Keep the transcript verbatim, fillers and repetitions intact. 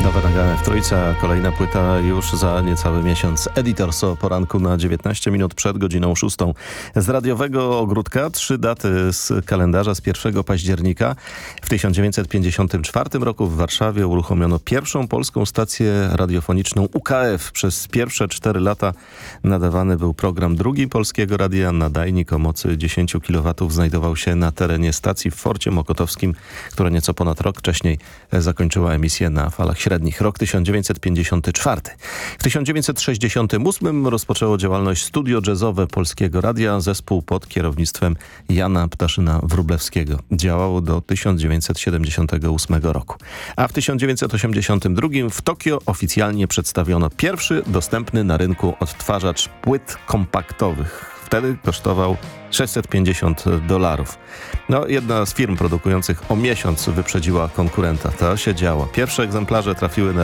Nowe nagrane w Trójce, a kolejna płyta już za niecały miesiąc. Editors o poranku na dziewiętnaście minut przed godziną szóstą. Z radiowego ogródka trzy daty z kalendarza z pierwszego października. W tysiąc dziewięćset pięćdziesiątym czwartym roku w Warszawie uruchomiono pierwszą polską stację radiofoniczną U K F. Przez pierwsze cztery lata nadawany był program drugi Polskiego Radia. Nadajnik o mocy dziesięć kilowatów znajdował się na terenie stacji w Forcie Mokotowskim, która nieco ponad rok wcześniej zakończyła emisję na falach średnich. Rok tysiąc dziewięćset pięćdziesiąty czwarty. W tysiąc dziewięćset sześćdziesiątym ósmym rozpoczęło działalność studio jazzowe Polskiego Radia, zespół pod kierownictwem Jana Ptaszyna-Wróblewskiego. Działało do tysiąc dziewięćset siedemdziesiątego ósmego roku. A w tysiąc dziewięćset osiemdziesiątym drugim w Tokio oficjalnie przedstawiono pierwszy dostępny na rynku odtwarzacz płyt kompaktowych. Wtedy kosztował sześćset pięćdziesiąt dolarów. No, jedna z firm produkujących o miesiąc wyprzedziła konkurenta. To się działo. Pierwsze egzemplarze trafiły na